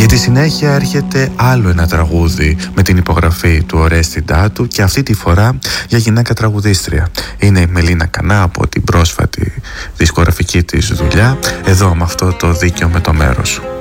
Στη συνέχεια έρχεται άλλο ένα τραγούδι με την υπογραφή του Ορέστη Ντάτου και αυτή τη φορά για γυναίκα τραγουδίστρια. Είναι η Μελίνα Κανά από την πρόσφατη δισκογραφική της δουλειά, εδώ με αυτό το Δίκαιο με το μέρος σου.